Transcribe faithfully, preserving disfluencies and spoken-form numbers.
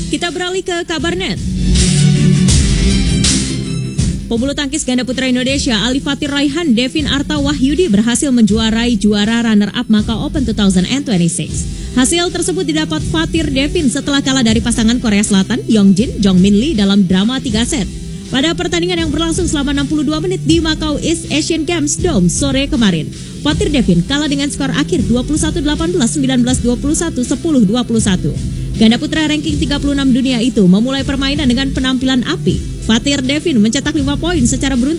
Kita beralih ke kabar net. Pebulu tangkis ganda putra Indonesia Ali Fatir Raihan Devin Arta Wahyudi berhasil menjuarai juara runner-up Macau Open dua ribu dua puluh enam. Hasil tersebut didapat Fatir Devin setelah kalah dari pasangan Korea Selatan Yongjin Jongmin Lee dalam drama tiga set. Pada pertandingan yang berlangsung selama enam puluh dua menit di Macau East Asian Games Dome sore kemarin, Fatir Devin kalah dengan skor akhir dua puluh satu delapan belas, sembilan belas dua puluh satu, sepuluh dua puluh satu. Ganda putra ranking tiga puluh enam dunia itu memulai permainan dengan penampilan api. Fatir Devin mencetak lima poin secara beruntun